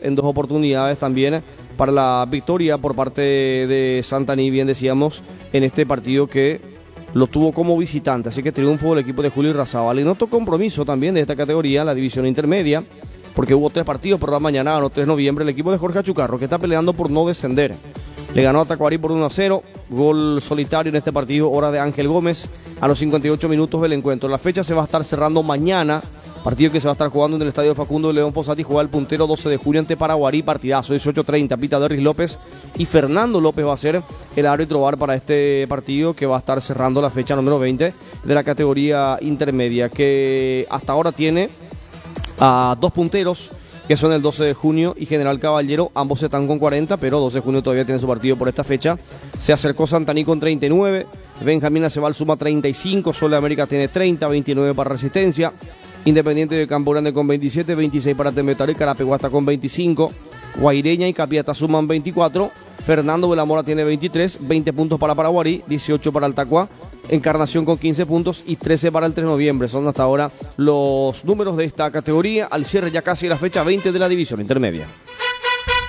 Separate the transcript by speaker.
Speaker 1: en 2 oportunidades también para la victoria por parte de Santaní, bien decíamos, en este partido que lo tuvo como visitante. Así que triunfo del equipo de Julio Irarrázaval. En otro compromiso también de esta categoría, la división intermedia, porque hubo 3 partidos, pero la mañana ganó 3 de noviembre el equipo de Jorge Achucarro, que está peleando por no descender. Le ganó a Tacuarí por 1-0, gol solitario en este partido, hora de Ángel Gómez, a los 58 minutos del encuentro. La fecha se va a estar cerrando mañana, partido que se va a estar jugando en el estadio Facundo de León Fossati, juega el puntero 12 de junio ante Paraguarí, partidazo, 18:30, pita Derris López y Fernando López va a ser el árbitro VAR para este partido que va a estar cerrando la fecha número 20 de la categoría intermedia, que hasta ahora tiene a 2 punteros, que son el 12 de junio y General Caballero, ambos están con 40, pero 12 de junio todavía tiene su partido por esta fecha. Se acercó Santaní con 39, Benjamín Aceval suma 35, Sol de América tiene 30, 29 para Resistencia, Independiente de Campo Grande con 27, 26 para Temetaro y Carapeguá está con 25, Guaireña y Capiata suman 24, Fernando de la Mora tiene 23, 20 puntos para Paraguarí, 18 para Altacuá, Encarnación con 15 puntos y 13 para el 3 de noviembre. Son hasta ahora los números de esta categoría al cierre ya casi de la fecha 20 de la división intermedia.